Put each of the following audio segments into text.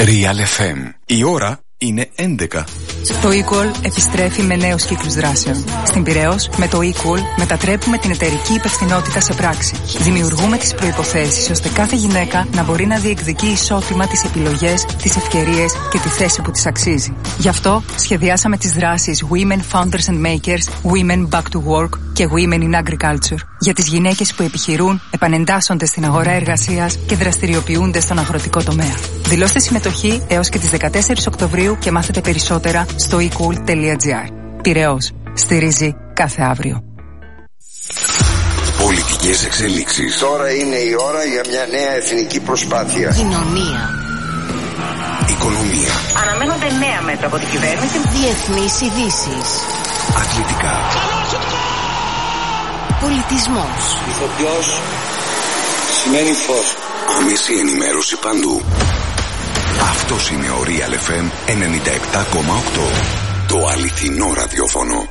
Real FM. Η ώρα είναι 11. Το Equal επιστρέφει με νέους κύκλους δράσεων. Στην Πειραιώς, με το Equal μετατρέπουμε την εταιρική υπευθυνότητα σε πράξη. Δημιουργούμε τις προϋποθέσεις ώστε κάθε γυναίκα να μπορεί να διεκδικεί ισότιμα τις επιλογές, τις ευκαιρίες και τη θέση που της αξίζει. Γι' αυτό σχεδιάσαμε τις δράσεις Women Founders and Makers, Women Back to Work και Women in Agriculture. Για τις γυναίκες που επιχειρούν, επανεντάσσονται στην αγορά εργασίας και δραστηριοποιούνται στον αγροτικό τομέα. Δηλώστε συμμετοχή έως και τις 14 Οκτωβρίου και μάθετε περισσότερα στο ecool.gr. Πειραιώς. Στηρίζει κάθε αύριο. Πολιτικές εξελίξεις. Τώρα είναι η ώρα για μια νέα εθνική προσπάθεια. Κοινωνία. Οικονομία. Αναμένονται νέα μέτρα από την κυβέρνηση. Διεθνείς ειδήσεις. Αθλητικά. Πολιτισμός. Ηθοποιός σημαίνει φως. Άμεση ενημέρωση παντού. Αυτός είναι ο Real FM 97,8. Το αληθινό ραδιόφωνο.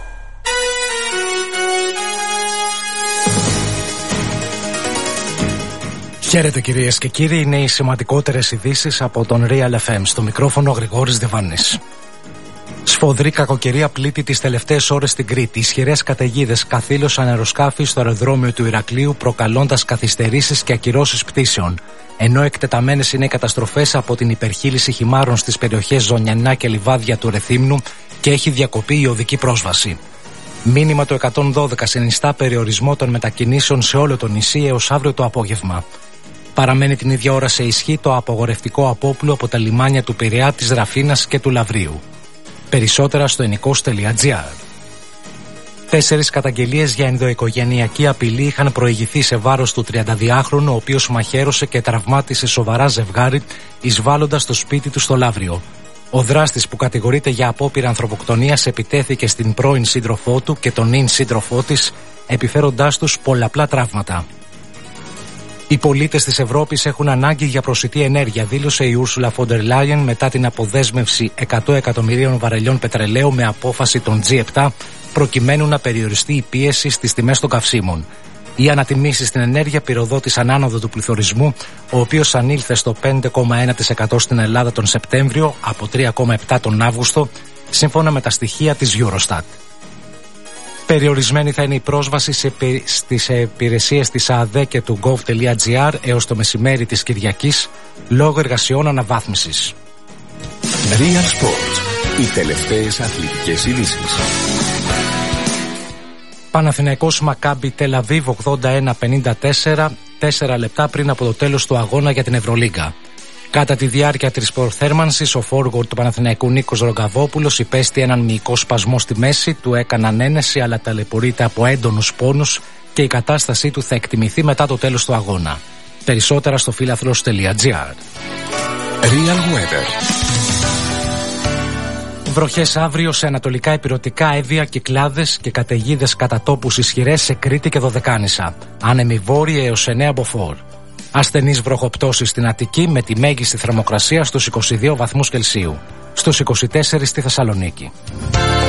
Χαίρετε κυρίες και κύριοι, είναι οι σημαντικότερες ειδήσεις από τον Real FM. Στο μικρόφωνο Γρηγόρης Διβάνης. Σφοδρή κακοκαιρία πλήττει τις τελευταίες ώρες στην Κρήτη. Ισχυρές καταιγίδες καθήλωσαν αεροσκάφη στο αεροδρόμιο του Ηρακλείου, προκαλώντας καθυστερήσεις και ακυρώσεις πτήσεων. Ενώ εκτεταμένες είναι οι καταστροφές από την υπερχείληση χυμάρων στις περιοχές Ζωνιανά και Λιβάδια του Ρεθύμνου και έχει διακοπεί η οδική πρόσβαση. Μήνυμα το 112 συνιστά περιορισμό των μετακινήσεων σε όλο το νησί έως αύριο το απόγευμα. Παραμένει την ίδια ώρα σε ισχύ το απαγορευτικό απόπλου από τα λιμάνια του Πειραιά, της Ραφίνας και του Λαβρίου. Περισσότερα στο ενικός.gr. 4 καταγγελίες για ενδοοικογενειακή απειλή είχαν προηγηθεί σε βάρος του 32χρονου, ο οποίος μαχαίρωσε και τραυμάτισε σοβαρά ζευγάρι εισβάλλοντας στο σπίτι του στο Λαύριο. Ο δράστης, που κατηγορείται για απόπειρα ανθρωποκτονίας, επιτέθηκε στην πρώην σύντροφό του και τον νυν σύντροφό της, επιφέροντάς τους πολλαπλά τραύματα. Οι πολίτες της Ευρώπης έχουν ανάγκη για προσιτή ενέργεια, δήλωσε η Ursula von der Leyen μετά την αποδέσμευση 100 εκατομμυρίων βαρελιών πετρελαίου με απόφαση των G7, προκειμένου να περιοριστεί η πίεση στις τιμές των καυσίμων. Οι ανατιμήσεις στην ενέργεια πυροδότησαν άνοδο του πληθωρισμού, ο οποίος ανήλθε στο 5,1% στην Ελλάδα τον Σεπτέμβριο από 3,7% τον Αύγουστο, σύμφωνα με τα στοιχεία της Eurostat. Περιορισμένη θα είναι η πρόσβαση στις υπηρεσίες της ΑΔΕ και του gov.gr έως το μεσημέρι της Κυριακής, λόγω εργασιών αναβάθμισης. Real Sport. Οι τελευταίες αθλητικές ειδήσεις. Παναθηναϊκός Μακάμπι Τελ Αβίβ 81-54, 4 λεπτά πριν από το τέλος του αγώνα για την Ευρωλίγκα. Κατά τη διάρκεια της προθέρμανσης, ο φόρουαρντ του Παναθηναϊκού Νίκος Ρογκαβόπουλος υπέστη έναν μυϊκό σπασμό στη μέση, του έκαναν ένεση αλλά ταλαιπωρείται από έντονους πόνους και η κατάστασή του θα εκτιμηθεί μετά το τέλος του αγώνα. Περισσότερα στο φίλαθλος.gr. Real Weather. Βροχές αύριο σε ανατολικά ηπειρωτικά, Εύβοια, Κυκλάδες και καταιγίδες κατά τόπους ισχυρές σε Κρήτη και Δωδεκάνησα. Άνεμοι βόρειοι έως 9 μποφόρ. Ασθενείς βροχοπτώσεις στην Αττική με τη μέγιστη θερμοκρασία στους 22 βαθμούς Κελσίου. Στους 24 στη Θεσσαλονίκη.